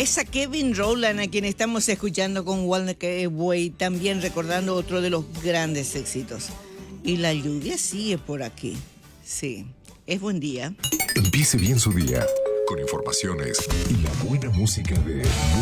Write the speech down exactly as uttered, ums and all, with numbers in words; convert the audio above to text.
Es a Kevin Rowland, a quien estamos escuchando con Walk Away, también recordando otro de los grandes éxitos. Y la lluvia sigue por aquí. Sí, es buen día. Empiece bien su día con informaciones y la buena música de